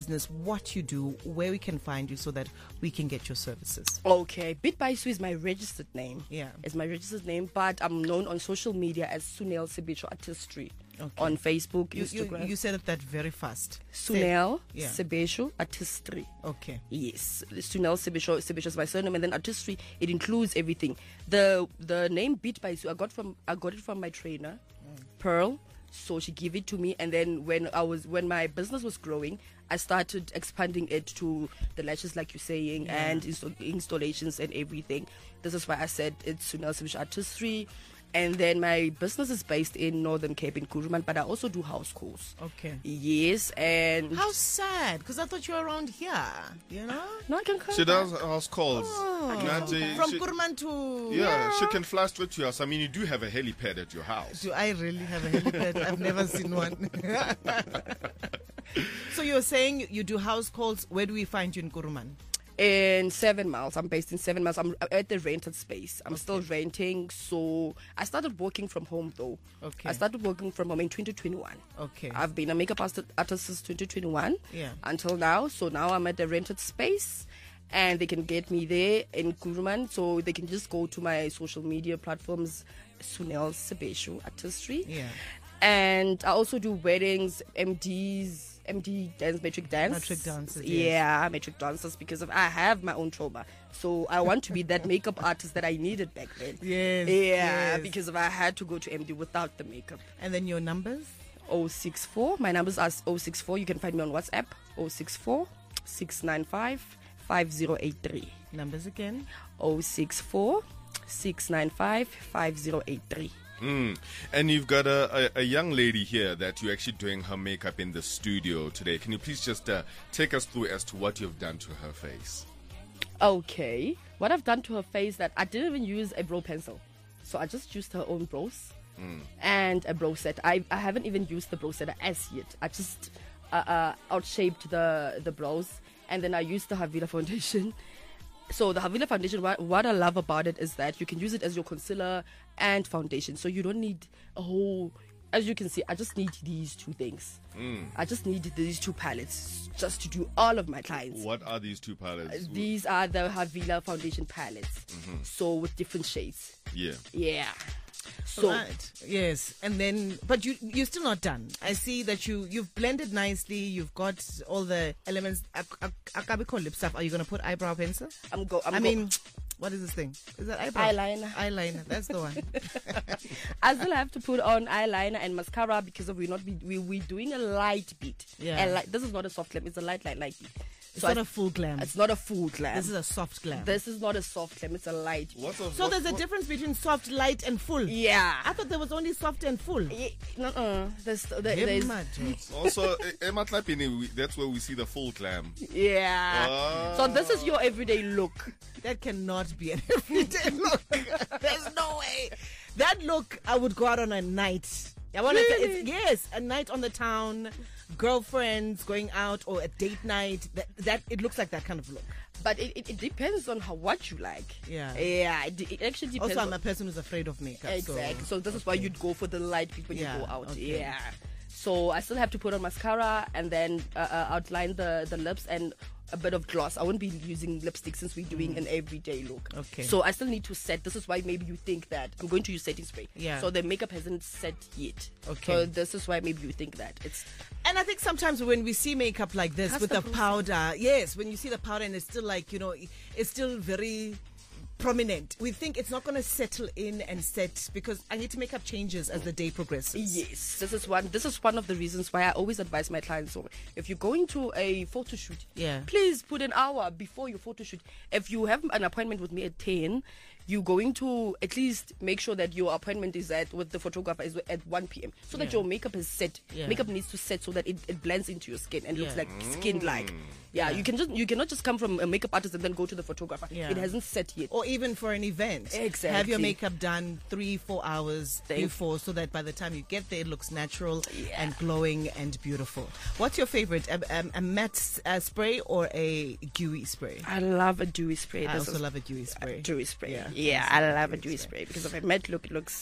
business, what you do, where we can find you so that we can get your services. Okay, Bit by Sue is my registered name. Yeah. It's my registered name, but I'm known on social media as Sunel Sebeshu Artistry. Okay. On Facebook, Instagram. You said that very fast. Sunel Yeah. Sebeshu Artistry. Okay. Yes, Sunel Sebeshu is my surname, and then artistry, it includes everything. The name Beat by Sue, I got it from my trainer, Pearl. So she gave it to me, and then when my business was growing, I started expanding it to the lashes, like you're saying, and installations and everything. This is why I said it's Sunel Sebeshu Artistry. And then my business is based in Northern Cape in Kuruman, but I also do house calls. Okay. Yes, and How sad, because I thought you were around here, you know? no, I can come. She does house calls. From Kurman to... Yeah, she can fly straight to us. I mean, you do have a helipad at your house. Do I really have a helipad? I've never seen one. So you're saying you do house calls. Where do we find you in Kuruman? In 7 Miles. I'm based in 7 Miles. I'm at the rented space. I'm still renting. So I started working from home though. Okay. I started working from home in 2021. Okay. I've been a makeup artist since 2021 until now. So now I'm at the rented space, and they can get me there in Kuruman. So they can just go to my social media platforms, Sunel Sebeshu Artistry. Yeah. And I also do weddings, MD dance, metric dance. Metric dances, yes. Yeah, metric dancers, because I have my own trauma. So I want to be that makeup artist that I needed back then. Yes. Yeah, yes. because I had to go to MD without the makeup. And then your numbers? 064. My numbers are 064. You can find me on WhatsApp. 064 695 5083. Numbers again? 064 695 5083. And you've got a young lady here that you're actually doing her makeup in the studio today. Can you please just take us through as to what you've done to her face? Okay. What I've done to her face, that I didn't even use a brow pencil. So I just used her own brows and a brow set. I haven't even used the brow set as yet. I just outshaped the brows, and then I used the Havila foundation. So the Havila foundation, what I love about it is that you can use it as your concealer and foundation. So you don't need a whole... As you can see, I just need these two things. I just need these two palettes just to do all of my clients. What are these two palettes? These are the Havila foundation palettes. So with different shades. Yeah. Yeah. So right. Yes. And then, but you're still not done. I see that you've blended nicely. You've got all the elements. Akabi lip stuff. Are you going to put eyebrow pencil? What is this thing? Is that eyebrow? Eyeliner. Eyeliner. That's the one. I still have to put on eyeliner and mascara because we're doing a light beat. Yeah. This is not a soft glam. It's a light beat. It's not a full glam. It's not a full glam. This is a soft glam. This is not a soft glam. It's a light. So there's a difference between soft, light, and full. Yeah. I thought there was only soft and full. There's Also, that's where we see the full glam. Yeah. So this is your everyday look. That cannot be an everyday look. There's no way. That look, I would go out on a night. I want to say, yes, a night on the town, girlfriends going out, or a date night. That it looks like that kind of look. But it depends on what you like. Yeah. Yeah. It actually depends. Also, I'm a person who's afraid of makeup. Exactly. So this is why you'd go for the light people when you go out. Okay. Yeah. So I still have to put on mascara and then outline the lips and a bit of gloss. I won't be using lipstick since we're doing an everyday look. Okay. So I still need to set. This is why maybe you think that I'm going to use setting spray. Yeah. So the makeup hasn't set yet. Okay. So this is why maybe you think that it's. And I think sometimes when we see makeup like this with the powder, yes, when you see the powder and it's still like, it's still very prominent, we think it's not going to settle in and set, because I need to make up changes as the day progresses. Yes, this is one of the reasons why I always advise my clients, so if you're going to a photo shoot, please put an hour before your photo shoot. If you have an appointment with me at 10, you're going to at least make sure that your appointment is with the photographer is at 1 p.m. so that your makeup is set. Makeup needs to set so that it blends into your skin and looks like skin-like. You cannot just come from a makeup artist and then go to the photographer. It hasn't set yet. Or even for an event. Exactly. Have your makeup done 3-4 hours before, so that by the time you get there, it looks natural and glowing and beautiful. What's your favorite? A matte spray or a dewy spray? I love a dewy spray. I also love a dewy spray. Dewy spray. Yeah, I love a dewy spray because of a matte look. It looks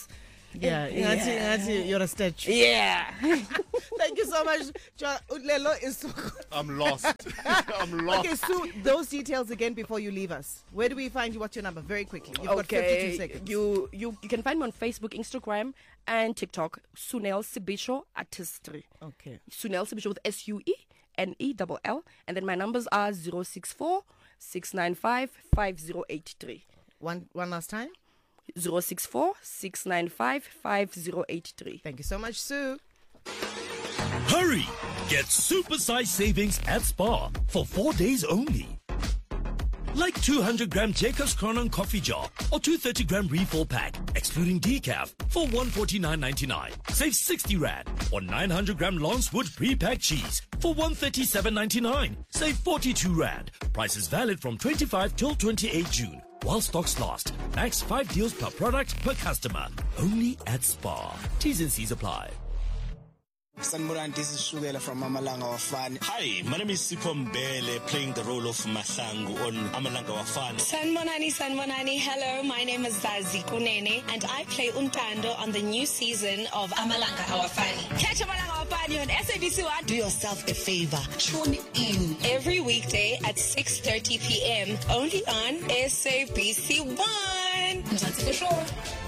Yeah, you're a statue. Yeah. Thank you so much. Lelo is so good. I'm lost. I'm lost. Okay, Sue, those details again before you leave us. Where do we find you? What's your number? Very quickly. You've got 52 seconds. You can find me on Facebook, Instagram, and TikTok. Sunel Sibisho Artistry. Okay. Sunel Sibisho with SUENELL. And then my numbers are 064 695 5083. One last time. 064 695 5083. Thank you so much, Sue. Hurry! Get supersized savings at Spar for 4 days only. Like 200-gram Jacob's Cronon coffee jar or 230-gram refill pack, excluding decaf, for $149.99. Save 60 Rand. Or 900-gram Lonswood pre-packed cheese for $137.99. Save 42 Rand. Price is valid from 25 till 28 June. While stocks last. Max 5 deals per product per customer. Only at Spar. T's and C's apply. Sanmoran, this is Shugela from Amalanga Wafani. Hi, my name is Sipho Mbele, playing the role of Mahlangu on Amalanga Wafani. Sanmonani, hello, my name is Zazi Kunene, and I play Untando on the new season of Amalanga Awafani. Catch Amalanga Awafani on SABC 1. Do yourself a favor, tune in Every weekday at 6:30 p.m. only on SABC 1. That's for sure.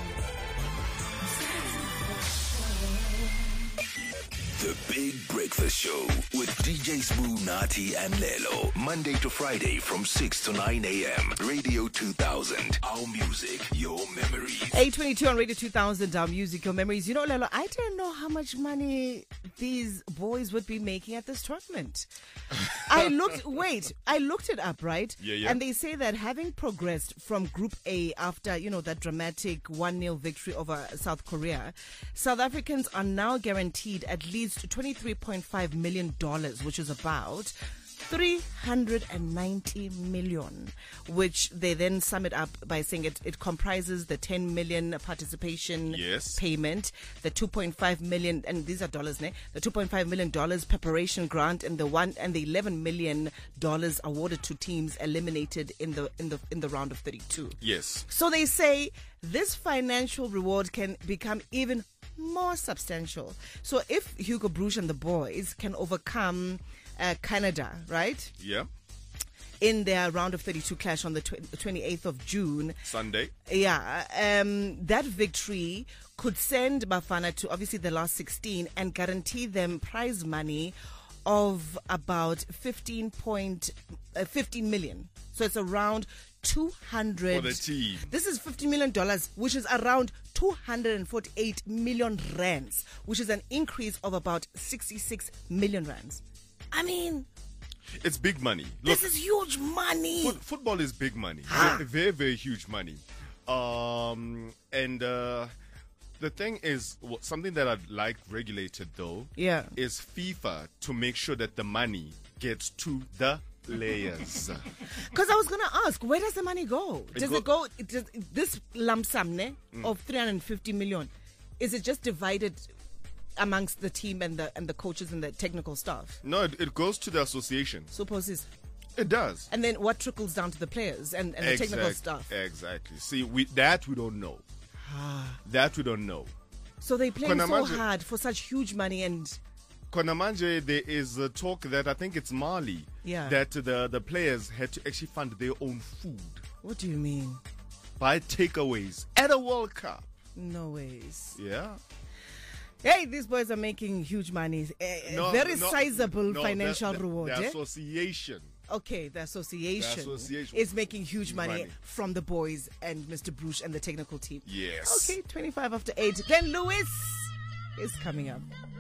The Big Breakfast Show with DJ Smooth, Nati and Lelo. Monday to Friday from 6 to 9 a.m. Radio 2000. Our music, your memories. 822 on Radio 2000, our music, your memories. You know, Lelo, I didn't know how much money these boys would be making at this tournament. I looked it up, right? Yeah. And they say that having progressed from Group A after, that dramatic 1-0 victory over South Korea, South Africans are now guaranteed at least $23.5 million, which is about 390 million, which they then sum it up by saying it comprises the 10 million participation payment, the 2.5 million, and these are dollars, the 2.5 million dollars preparation grant, and the $11 million awarded to teams eliminated in the round of 32. Yes. So they say this financial reward can become even more substantial. So if Hugo Broos and the boys can overcome Canada, right? Yeah. In their round of 32 clash on the 28th of June. Sunday. Yeah. That victory could send Bafana to obviously the last 16 and guarantee them prize money of about 15 million. So it's around 200 for the team. This is $50 million, which is around 248 million rands, which is an increase of about 66 million rands. I mean, it's big money. Look, this is huge money. Football is big money. Very, very huge money. And the thing is, something that I'd like regulated though, is FIFA to make sure that the money gets to the players. Because I was going to ask, where does the money go? Does this lump sum of 350 million, is it just divided amongst the team and the coaches and the technical staff? No, it goes to the association. Supposes. It does. And then what trickles down to the players and the technical staff? Exactly. See, we don't know. That we don't know. So they play so hard for such huge money. And Konamanje, there is a talk that I think it's Mali, that the players had to actually fund their own food. What do you mean? By takeaways at a World Cup. No ways. Yeah. Hey, these boys are making huge money. Very sizable financial reward. The association. Okay, the association is making huge money from the boys and Mr. Broos and the technical team. Yes. Okay, 25 after 8. Glenn Lewis is coming up.